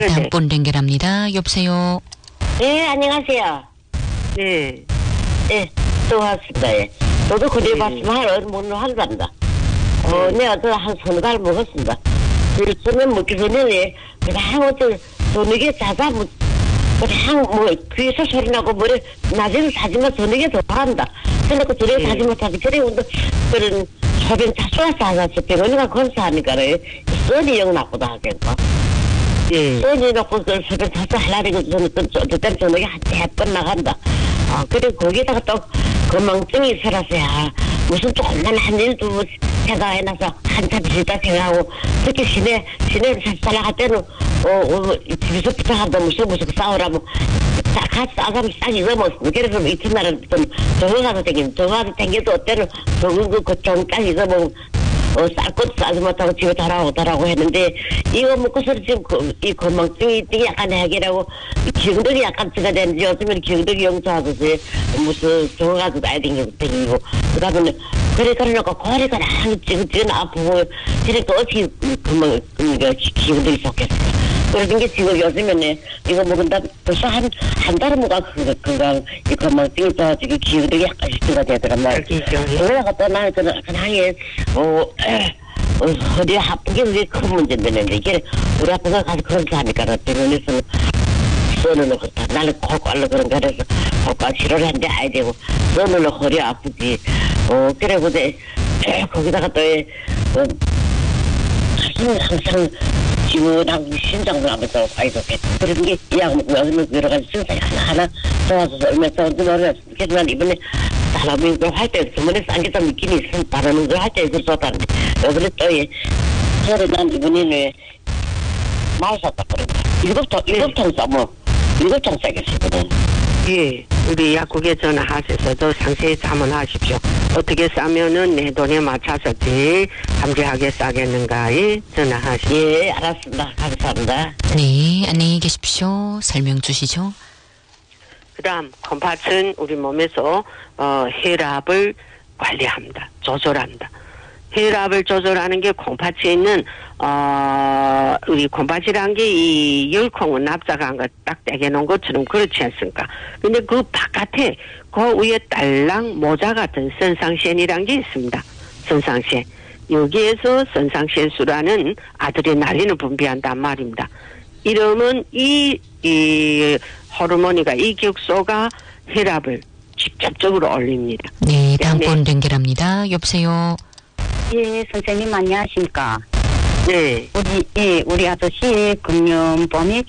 다음 분 연결합니다. 여보세요. 네, 안녕하세요. 네. 네, 또 왔습니다. 예. 저도 그래 봤으면 한 잔다. 내가 한 서너 달 먹었습니다. 그러면 먹기 전에 그냥 어떤 저녁에 자자 그냥 귀에서 소리 나고 머리 낮에는 자지만 저녁에 더 한다. 근데 그 저녁에 자지 못하지. 그래 그런 소변 자수가 싸서 병원이가 건사하니까 썰이 영 나쁘다 하겠다. 썰이 놓고 그 소변 자수 하려고 저는 그때 저녁에 한 100번 나간다. 그리고 거기다가 또 건망증이 있어라서야 무슨 조금만 한 일도 생각해놔서 한참 지다 생각하고 특히 시내 살아갈 때는 집에서 부탁한다 무슨 싸우라고 같이 싸가면 싹 잊어먹었어. 그래서 이튿날은 좀 정가서 댕겨도 어때는 적은 그 딱 잊어먹고 쌀것도 싸지 못하고 집에 달아오더라고 했는데 이거 먹고서 지금 이 건망증이 약간 해결하고 기억력이 약간 찌가 되는지 요즘에는 기억력이 영수하고서 무슨 정가서 나야 댕기고 그다음에 그러니까 고리가 너무 찌긋찌긋 아프고 그러니까 어떻게 기억력이 좋겠어. 그런 게 지금 요즘에는 이거 먹은다 벌써 한 달은 뭐가 그냥 이 건망증이 좋아지고 기억력이 약간씩 찌가 되더란 말이야. 그러다가 또 나는 그냥 허리 아프게 그게 큰 문제인데 이게 우리 아빠가 가서 그런 거 하니까 병원에서는 써놓고 나는 코알로 그런 거 해서 코알 치료를 했는데 아야 되고 써놓고 허리 아프지. 그래고 거기다가 또 항상 지문하고 심장도 하면서 아이고 그런 게 약 먹고 요즘은 여러 가지 증상이 하나 좋아서 얼마 전에 모르겠어. 그래서 난 이번에 사람이 그걸 할 때 주머니에 싼 게 좀 있긴 있으면 바르는 걸 할 때 그걸 쏟았는데 요번에 또 저를 난 이번에는 많이 샀다 그런다. 7통 싸겠습니다. 예, 우리 약국에 전화하셔서도 상세히 자문하십시오. 어떻게 싸면은 내 돈에 맞춰서 제일 감지하게 싸겠는가 전화하시오. 예, 알았습니다. 감사합니다. 네, 안녕히 계십시오. 설명 주시죠. 그다음 콩팥은 우리 몸에서 혈압을 관리합니다. 조절한다. 혈압을 조절하는 게 콩팥에 있는 우리 콩팥이란 게 이 열콩은 납작한 거 딱 떼게 놓은 것처럼 그렇지 않습니까? 근데 그 바깥에 그 위에 딸랑 모자 같은 선상腺이란 게 있습니다. 선상腺. 여기에서 선상腺수라는 아드레날린을 분비한단 말입니다. 이러면 이 호르몬이가 이 격소가 혈압을 직접적으로 올립니다. 네, 다음 분 연결합니다. 여보세요. 예, 선생님 안녕하십니까? 네. 우리 아저씨 금년봄에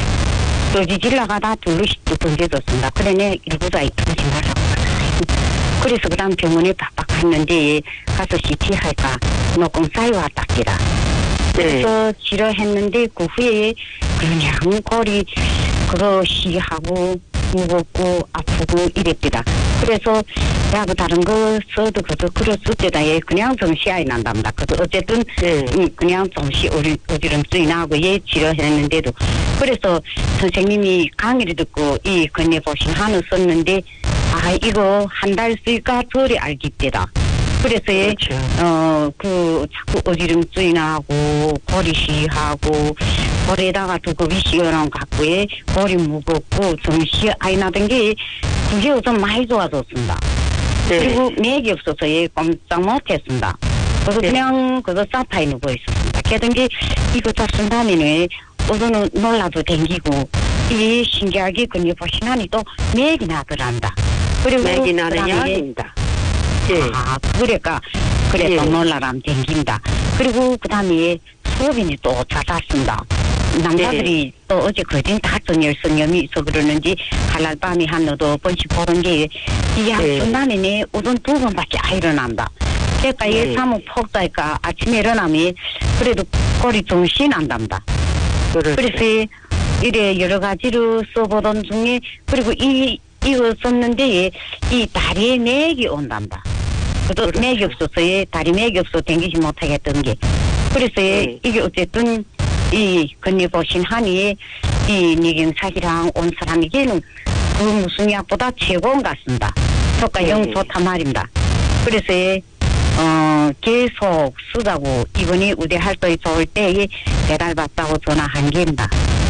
쫄지질 나가다 둘러시도 던져졌습니다. 그러네 일부자 이쁘지 말라고. 그래서 그 다음 병원에 박박 갔는데 가서 CT 할까 노공 사이와 딱지라. 그래서 치료했는데 그 후에 그냥 골이 그거 시하고 무겁고 아프고 이랬더라. 그래서 야뭐 다른 거 써도 그저 그랬을 때다 그냥 좀 시야이 난답니다. 그래서 어쨌든 그냥 좀시 어지럼증이 나고 치료했는데도 그래서 선생님이 강의를 듣고 이 건네보신 한우 썼는데 이거 한 달 쓰니까 덜이 알겠대다. 그래서 그 자꾸 어지럼증이 나고 골이 시하고 골에다가 두고 위시어랑 갖고 골이 무겁고 좀 시아이 나던 게 그게 좀 많이 좋아졌습니다. 그리고 맥이 없어서 꼼짝 못했습니다. 그래서 그냥 그거 사파에 누워 있었습니다. 그랬던 게 이거 다 쓴 다음에는 어디는 놀라도 댕기고 이 신기하게 근육 보시나니 또 맥이 나더란다. 그리고 맥이 나는 약입니다. 그래 또 놀라람 댕긴다. 그리고 그 다음에 소변이 또 잦았습니다. 남자들이 또 어제 거진 다전 열성염이 있어 그러는지 할랄밤이 한 너도 번씩 보는 게 이 약준 다음에 우선 2번밖에 안 일어난다. 그러니까 이 사무 폭자니까 아침에 일어나면 그래도 꼴이 좀 신난답니다. 그래서 이래 여러 가지로 써보던 중에 그리고 이거 썼는데 이 다리에 맥이 온단다. 그것도 맥이 없어서 다리 맥이 없어서 댕기지 못하겠던 게 그래서 이게 어쨌든 이 건네보신 한이 이 뇌경색이랑 온 사람에게는 그 무슨 약보다 최고인 것 같습니다. 효과 영 좋단 말입니다. 그래서 계속 쓰자고 이번에 우대 활동이 좋을 때 배달받다고 전화한 게입니다.